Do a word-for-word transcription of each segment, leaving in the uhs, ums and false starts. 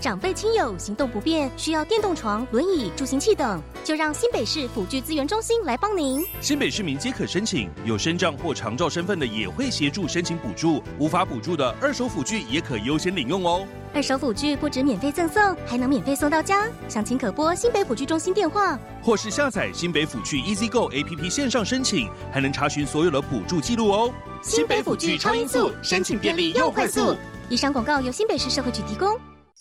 长辈亲友行动不便，需要电动床、轮椅、助行器等，就让新北市辅具资源中心来帮您。 新北市民皆可申请，有身障或长照身份的也会协助申请补助，无法补助的二手辅具也可优先领用哦。 二手辅具不止免费赠送，还能免费送到家。详情可拨新北辅具中心电话， 或是下载新北辅具 EasyGo A P P 线上申请，还能查询所有的补助记录哦。 新北辅具超音速，申请便利又快速。以上广告由新北市社会局提供。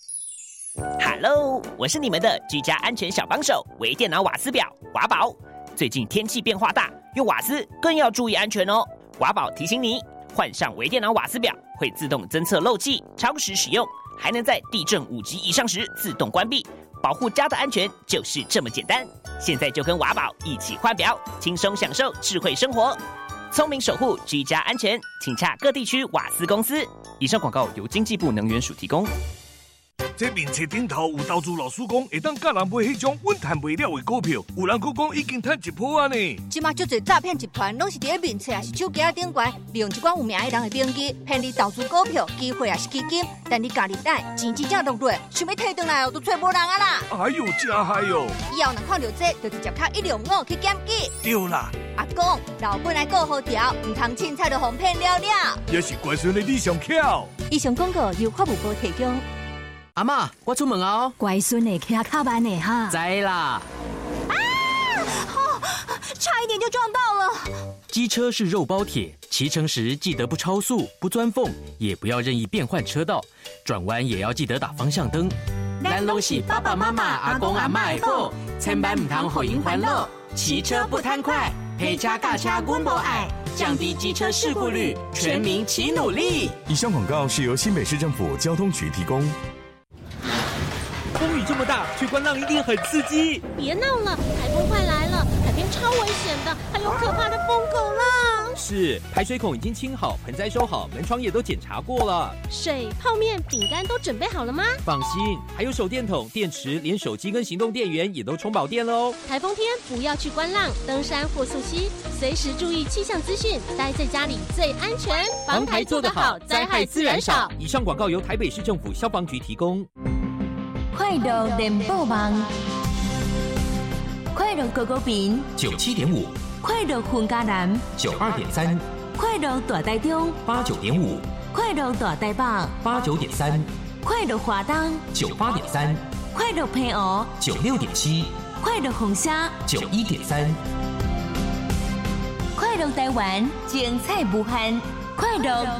Hello， 我是你们的居家安全小帮手，微电脑瓦斯表华宝。最近天气变化大，用瓦斯更要注意安全哦。华宝提醒你，换上微电脑瓦斯表会自动侦测漏气，超时使用还能在地震五级以上时自动关闭，保护家的安全就是这么简单。现在就跟华宝一起换表，轻松享受智慧生活，聪明守护居家安全，请洽各地区瓦斯公司。以上广告由经济部能源署提供。 这面册顶头有投资老师讲，会当教人买迄种稳赚袂了的股票，有人佫讲已经赚一波啊呢。 即马足侪诈骗集团拢是伫咧面册，也是手机仔顶悬，利用一寡有名的人的名义骗你投资股票、机会也是基金，但你家己等钱真正落落，想要摕回来哦，都找无人啊啦。 哎呦，真害哦！ 以后若看到这，就直接敲一六五去检举。 对啦， 阿公，老本来顾好条，唔通凊彩就哄骗了了。 也是乖孙的你上巧。 以上广告由法务部提供。 阿嬷，我出门啊！ 乖孙的，骑较慢的哈。 知啦。 啊！哦，差一点就撞到了。 机车是肉包铁，骑乘时记得不超速、不钻缝，也不要任意变换车道，转弯也要记得打方向灯。咱拢是爸爸妈妈、阿公阿嬷的宝，千万唔通互因烦恼。骑车不贪快，陪车驾车阮无爱，降低机车事故率，全民齐努力。 以上广告是由新北市政府交通局提供。 风雨这么大，去观浪一定很刺激。 别闹了，台风快来了，海边超危险的，还有可怕的疯狗浪。 是，排水孔已经清好，盆栽收好，门窗也都检查过了。 水、泡面、饼干都准备好了吗？ 放心，还有手电筒、电池，连手机跟行动电源也都充饱电了哦。 台风天不要去观浪、登山或溯溪，随时注意气象资讯，待在家里最安全。 防台做得好，灾害自然少。以上广告由台北市政府消防局提供。 快乐联播网，快乐狗狗饼九七点五， 快乐混家南九二点三， 快乐大台中八九点五， 快乐大台北八九点三， 快乐华东九八点三， 快乐平湖九六点七， 快乐红虾九一点三， 快乐台湾精彩无限，快乐。